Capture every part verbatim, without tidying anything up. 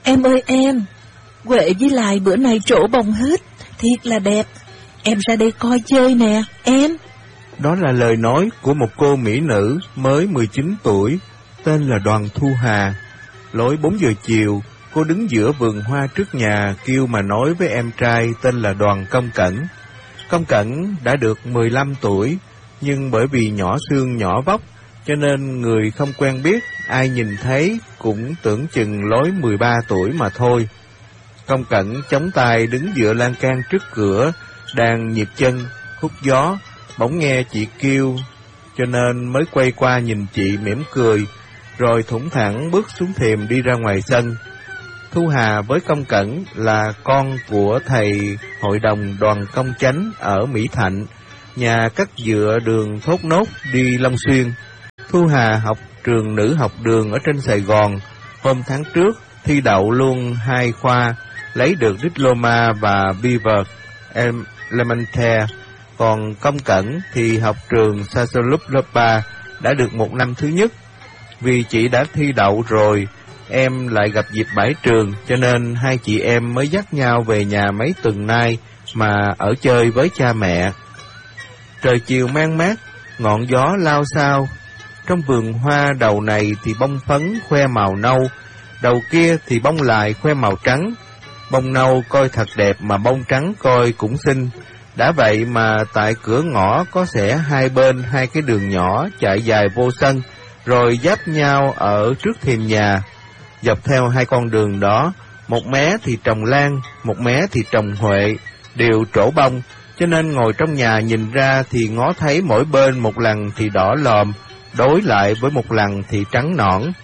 Em ơi em, Huệ với Lai bữa nay trổ bông hết, thiệt là đẹp. Em ra đây coi chơi nè, em. Đó là lời nói của một cô mỹ nữ mới mười chín tuổi, tên là Đoàn Thu Hà. Lối bốn giờ chiều, cô đứng giữa vườn hoa trước nhà kêu mà nói với em trai tên là Đoàn Công Cẩn. Công Cẩn đã được mười lăm tuổi, nhưng bởi vì nhỏ xương nhỏ vóc, cho nên người không quen biết, ai nhìn thấy cũng tưởng chừng lối mười ba tuổi mà thôi. Công Cẩn chống tay đứng dựa lan can trước cửa, đang nhịp chân, hút gió, bỗng nghe chị kêu, cho nên mới quay qua nhìn chị mỉm cười, rồi thủng thẳng bước xuống thềm đi ra ngoài sân. Thu Hà với Công Cẩn là con của thầy hội đồng Đoàn Công Chánh ở Mỹ Thạnh, nhà cắt dựa đường Thốt Nốt đi Long Xuyên. Thu Hà học trường nữ học đường ở trên Sài Gòn, hôm tháng trước thi đậu luôn hai khoa, lấy được diploma và Beaver Elementary. Còn Công Cẩn thì học trường Sasolub lớp ba, đã được một năm thứ nhất. Vì chị đã thi đậu rồi, em lại gặp dịp bãi trường, cho nên hai chị em mới dắt nhau về nhà mấy tuần nay mà ở chơi với cha mẹ. Trời chiều mang mát, ngọn gió lao xao. Trong vườn hoa đầu này thì bông phấn khoe màu nâu, đầu kia thì bông lại khoe màu trắng. Bông nâu coi thật đẹp mà bông trắng coi cũng xinh. Đã vậy mà tại cửa ngõ có xẻ hai bên hai cái đường nhỏ chạy dài vô sân, rồi giáp nhau ở trước thềm nhà. Dọc theo hai con đường đó, một mé thì trồng lan, một mé thì trồng huệ, đều trổ bông, cho nên ngồi trong nhà nhìn ra thì ngó thấy mỗi bên một lằn thì đỏ lòm, đối lại với một lằn thì trắng nõn.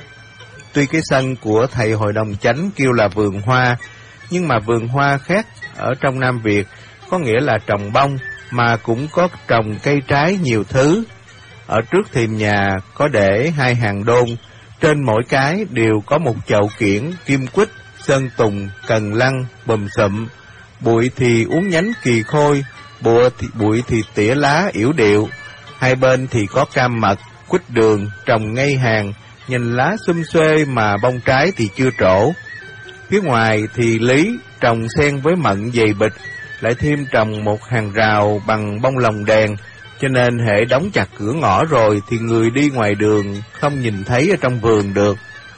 Tuy cái sân của thầy hội đồng chánh kêu là vườn hoa, nhưng mà vườn hoa khác ở trong Nam Việt, có nghĩa là trồng bông, mà cũng có trồng cây trái nhiều thứ. Ở trước thềm nhà có để hai hàng đôn, trên mỗi cái đều có một chậu kiển, kim quýt, sơn tùng, cần lăng, bùm sụm. Bụi thì uốn nhánh kỳ khôi, bụi thì, bụi thì tỉa lá yểu điệu. Hai bên thì có cam mật, quýt đường, trồng ngay hàng, nhìn lá xum xuê mà bông trái thì chưa trổ. Phía ngoài thì lý, trồng xen với mận dày bịch, lại thêm trồng một hàng rào bằng bông lồng đèn, cho nên hễ đóng chặt cửa ngõ rồi thì người đi ngoài đường không nhìn thấy ở trong vườn được.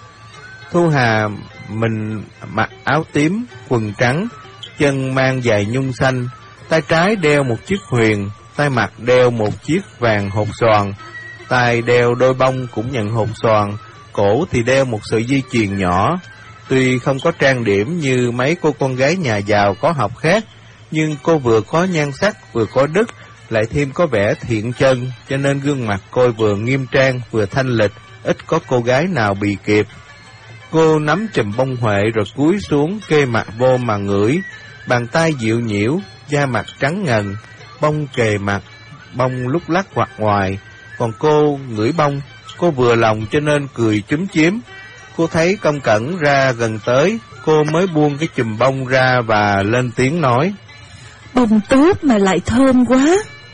Thu Hà mình mặc áo tím, quần trắng, chân mang giày nhung xanh, tay trái đeo một chiếc huyền, tay mặt đeo một chiếc vàng hột xoàn, tay đeo đôi bông cũng nhận hột xoàn, cổ thì đeo một sợi dây chuyền nhỏ. Tuy không có trang điểm như mấy cô con gái nhà giàu có học khác, nhưng cô vừa có nhan sắc, vừa có đức, lại thêm có vẻ thiện chân, cho nên gương mặt cô vừa nghiêm trang, vừa thanh lịch, ít có cô gái nào bị kịp. Cô nắm chùm bông huệ rồi cúi xuống kê mặt vô mà ngửi, bàn tay dịu nhiễu, da mặt trắng ngần, bông kề mặt, bông lúc lắc hoặc ngoài. Còn cô ngửi bông, cô vừa lòng cho nên cười chúm chím. Cô thấy Công Cẩn ra gần tới, cô mới buông cái chùm bông ra và lên tiếng nói: Bông tốt mà lại thơm quá.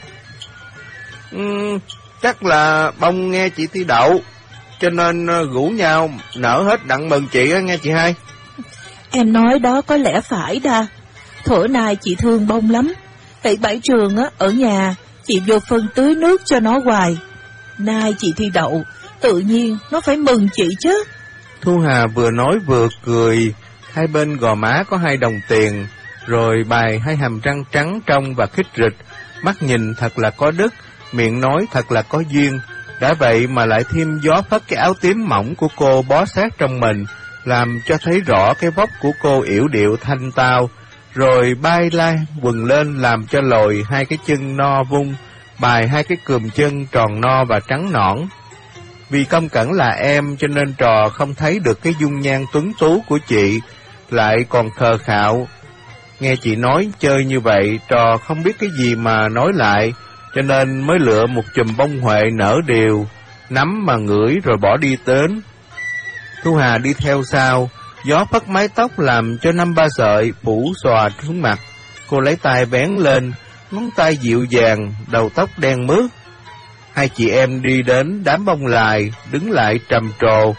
Uhm, chắc là bông nghe chị thi đậu, cho nên rủ nhau nở hết đặng mừng chị á, nghe chị hai. Em nói đó có lẽ phải đa. Thuở nay chị thương bông lắm. Tại bãi trường á, ở nhà, chị vô phân tưới nước cho nó hoài. Nay chị thi đậu, tự nhiên nó phải mừng chị chứ. Thu Hà vừa nói vừa cười, hai bên gò má có hai đồng tiền, rồi bài hai hàm răng trắng trong và khích rịch, mắt nhìn thật là có đức, miệng nói thật là có duyên. Đã vậy mà lại thêm gió phất cái áo tím mỏng của cô bó sát trong mình, làm cho thấy rõ cái vóc của cô yểu điệu thanh tao, rồi bay lai quần lên làm cho lồi hai cái chân no vung, bài hai cái cườm chân tròn no và trắng nõn. Vì Công Cẩn là em cho nên trò không thấy được cái dung nhan tuấn tú của chị, lại còn khờ khạo. Nghe chị nói chơi như vậy, trò không biết cái gì mà nói lại, cho nên mới lựa một chùm bông huệ nở đều, nắm mà ngửi rồi bỏ đi đến. Thu Hà đi theo sau, gió phất mái tóc làm cho năm ba sợi phủ xòa xuống mặt. Cô lấy tay vén lên, ngón tay dịu dàng, đầu tóc đen mướt. Hai chị em đi đến đám bông lài, đứng lại trầm trồ,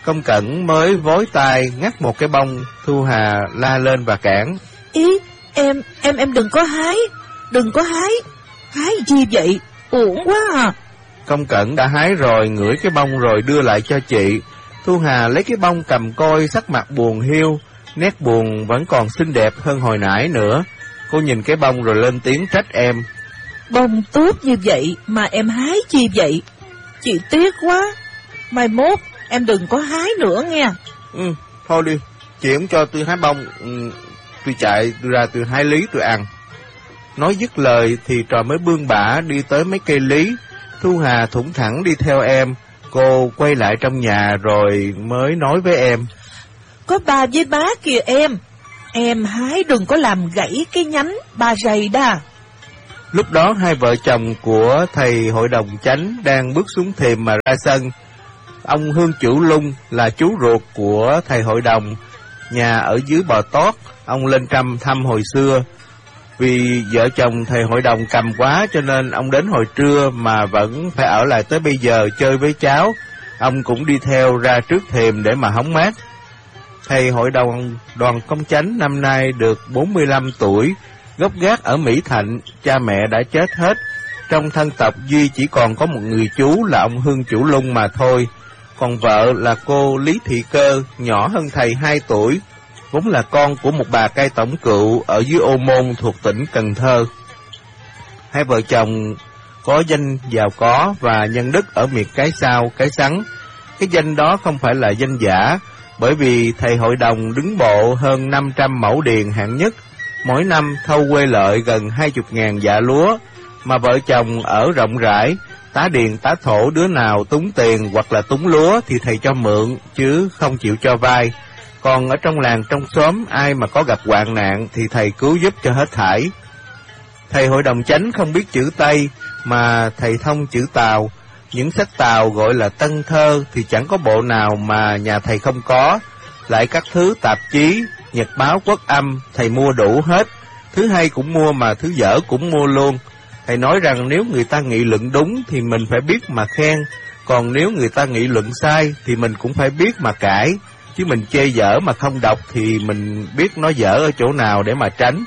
Công Cẩn mới vối tay ngắt một cái bông, Thu Hà la lên và cản. Ý, em, em, em đừng có hái, đừng có hái, hái gì vậy, uổng quá à. Công Cẩn đã hái rồi, ngửi cái bông rồi đưa lại cho chị. Thu Hà lấy cái bông cầm coi, sắc mặt buồn hiu, nét buồn vẫn còn xinh đẹp hơn hồi nãy nữa. Cô nhìn cái bông rồi lên tiếng trách em. Bông tốt như vậy mà em hái chi vậy? Chị tiếc quá, mai mốt em đừng có hái nữa nghe. Ừ, thôi đi, chị không cho tôi hái bông, ừ, tôi chạy tôi ra tôi hái lý tôi ăn. Nói dứt lời thì trò mới bươn bả đi tới mấy cây lý. Thu Hà thủng thẳng đi theo em. Cô quay lại trong nhà rồi mới nói với em. Có ba với bá kìa em, em hái đừng có làm gãy cái nhánh ba rầy đa. Lúc đó hai vợ chồng của thầy hội đồng chánh đang bước xuống thềm mà ra sân. Ông Hương Chủ Lung là chú ruột của thầy hội đồng, nhà ở dưới Bò Tót. Ông lên trăm thăm hồi xưa. Vì vợ chồng thầy hội đồng cầm quá cho nên ông đến hồi trưa mà vẫn phải ở lại tới bây giờ chơi với cháu. Ông cũng đi theo ra trước thềm để mà hóng mát. Thầy hội đồng đoàn công chánh năm nay được bốn mươi lăm tuổi, gốc gác ở Mỹ Thạnh, cha mẹ đã chết hết. Trong thân tộc duy chỉ còn có một người chú là ông Hương Chủ Lung mà thôi. Còn vợ là cô Lý Thị Cơ, nhỏ hơn thầy hai tuổi, vốn là con của một bà cai tổng cựu ở dưới Ô Môn thuộc tỉnh Cần Thơ. Hai vợ chồng có danh giàu có và nhân đức ở miệt Cái Sao, Cái Sắn. Cái danh đó không phải là danh giả, bởi vì thầy hội đồng đứng bộ hơn năm trăm mẫu điền hạng nhất, mỗi năm thâu quê lợi gần hai mươi ngàn dạ lúa, mà vợ chồng ở rộng rãi, tá điền tá thổ đứa nào túng tiền hoặc là túng lúa thì thầy cho mượn, chứ không chịu cho vay. Còn ở trong làng trong xóm ai mà có gặp hoạn nạn thì thầy cứu giúp cho hết thảy. Thầy hội đồng chánh không biết chữ Tây mà thầy thông chữ Tàu. Những sách Tàu gọi là Tân Thơ thì chẳng có bộ nào mà nhà thầy không có. Lại các thứ tạp chí, nhật báo Quốc Âm thầy mua đủ hết. Thứ hay cũng mua mà thứ dở cũng mua luôn. Thầy nói rằng nếu người ta nghị luận đúng thì mình phải biết mà khen, còn nếu người ta nghị luận sai thì mình cũng phải biết mà cãi. Chứ mình chê dở mà không đọc thì mình biết nó dở ở chỗ nào để mà tránh.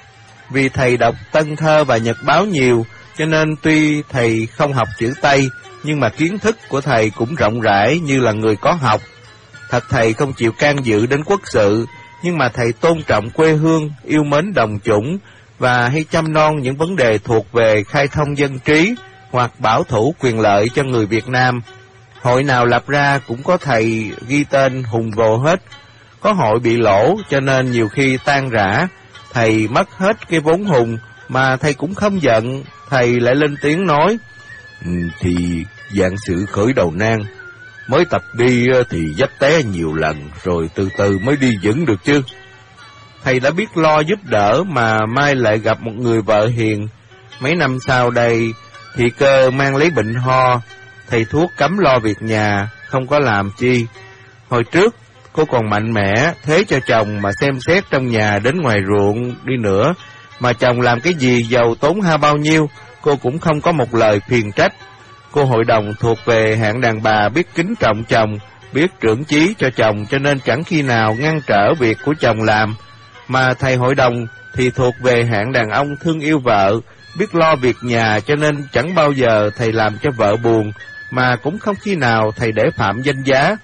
Vì thầy đọc Tân Thơ và nhật báo nhiều, cho nên tuy thầy không học chữ Tây, nhưng mà kiến thức của thầy cũng rộng rãi như là người có học. Thật thầy không chịu can dự đến quốc sự, nhưng mà thầy tôn trọng quê hương, yêu mến đồng chủng, và hay chăm non những vấn đề thuộc về khai thông dân trí hoặc bảo thủ quyền lợi cho người Việt Nam. Hội nào lập ra cũng có thầy ghi tên hùng vồ hết. Có hội bị lỗ cho nên nhiều khi tan rã, thầy mất hết cái vốn hùng, mà thầy cũng không giận. Thầy lại lên tiếng nói, ừ, thì vạn sự khởi đầu nan, mới tập đi thì dấp té nhiều lần, rồi từ từ mới đi vững được chứ. Thầy đã biết lo giúp đỡ mà mai lại gặp một người vợ hiền. Mấy năm sau đây, Thị Cơ mang lấy bệnh ho, thầy thuốc cấm lo việc nhà, không có làm chi. Hồi trước, cô còn mạnh mẽ, thế cho chồng mà xem xét trong nhà đến ngoài ruộng đi nữa, mà chồng làm cái gì giàu tốn ha bao nhiêu, cô cũng không có một lời phiền trách. Cô hội đồng thuộc về hạng đàn bà biết kính trọng chồng, biết trưởng chí cho chồng, cho nên chẳng khi nào ngăn trở việc của chồng làm. Mà thầy hội đồng thì thuộc về hạng đàn ông thương yêu vợ, biết lo việc nhà, cho nên chẳng bao giờ thầy làm cho vợ buồn, mà cũng không khi nào thầy để phạm danh giá.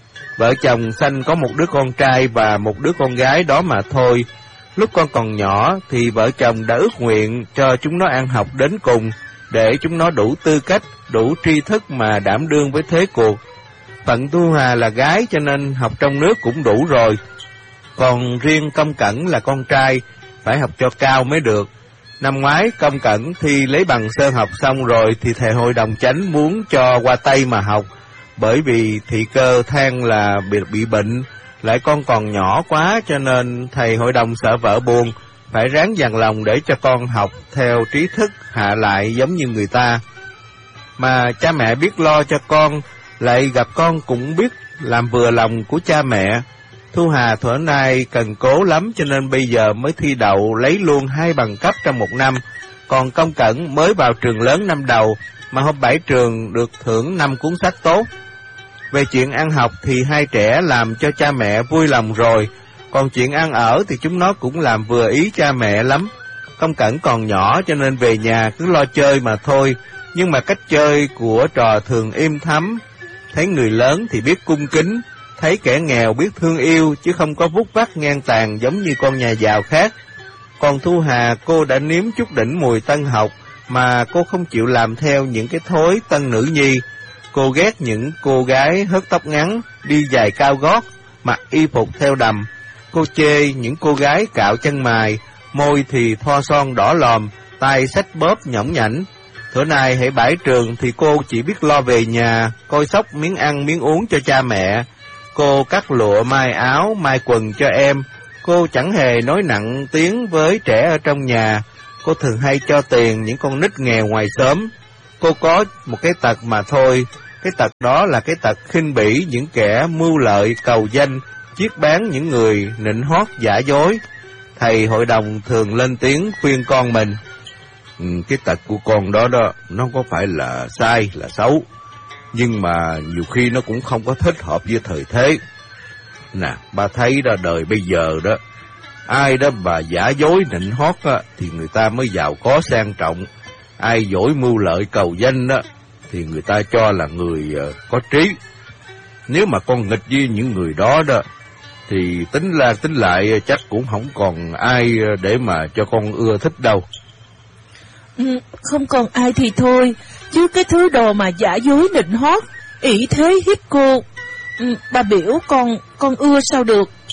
Vợ chồng sanh có một đứa con trai và một đứa con gái đó mà thôi. Lúc con còn nhỏ thì vợ chồng đã ước nguyện cho chúng nó ăn học đến cùng, để chúng nó đủ tư cách, đủ tri thức mà đảm đương với thế cuộc. Phận Thu Hà là gái cho nên học trong nước cũng đủ rồi. Còn riêng Công Cẩn là con trai, phải học cho cao mới được. Năm ngoái Công Cẩn thi lấy bằng sơ học xong rồi thì thầy hội đồng chánh muốn cho qua Tây mà học, bởi vì Thị Cơ than là bị, bị bệnh, lại con còn nhỏ quá cho nên thầy hội đồng sợ vợ buồn, phải ráng dằn lòng để cho con học theo trí thức hạ lại giống như người ta. Mà cha mẹ biết lo cho con, lại gặp con cũng biết làm vừa lòng của cha mẹ. Thu Hà thuở nay cần cố lắm cho nên bây giờ mới thi đậu lấy luôn hai bằng cấp trong một năm. Còn Công Cẩn mới vào trường lớn năm đầu mà hôm bảy trường được thưởng năm cuốn sách tốt. Về chuyện ăn học thì hai trẻ làm cho cha mẹ vui lòng rồi, còn chuyện ăn ở thì chúng nó cũng làm vừa ý cha mẹ lắm. Công Cẩn còn nhỏ cho nên về nhà cứ lo chơi mà thôi, nhưng mà cách chơi của trò thường im thấm. Thấy người lớn thì biết cung kính, thấy kẻ nghèo biết thương yêu, chứ không có vút vắt ngang tàn giống như con nhà giàu khác. Còn Thu Hà, cô đã nếm chút đỉnh mùi tân học, mà cô không chịu làm theo những cái thói tân nữ nhi. Cô ghét những cô gái hớt tóc ngắn, đi giày cao gót, mặc y phục theo đầm. Cô chê những cô gái cạo chân mày, môi thì thoa son đỏ lòm, tay xách bóp nhõng nhảnh. Thửa này hãy bãi trường thì cô chỉ biết lo về nhà, coi sóc miếng ăn miếng uống cho cha mẹ. Cô cắt lụa may áo, may quần cho em. Cô chẳng hề nói nặng tiếng với trẻ ở trong nhà. Cô thường hay cho tiền những con nít nghèo ngoài xóm. Cô có một cái tật mà thôi, cái tật đó là cái tật khinh bỉ những kẻ mưu lợi cầu danh, chiết bán những người nịnh hót giả dối. Thầy hội đồng thường lên tiếng khuyên con mình. Ừ, cái tật của con đó đó, nó có phải là sai, là xấu, nhưng mà nhiều khi nó cũng không có thích hợp với thời thế. Nè, ba thấy đó, đời bây giờ đó, ai đó mà giả dối nịnh hót á, thì người ta mới giàu có sang trọng. Ai dối mưu lợi cầu danh đó, thì người ta cho là người uh, có trí. Nếu mà con nghịch với những người đó đó, thì tính là tính lại chắc cũng không còn ai để mà cho con ưa thích đâu. Ừ, không còn ai thì thôi, chứ cái thứ đồ mà giả dối nịnh hót, ỷ thế hiếp cô, ừ, bà biểu con con ưa sao được.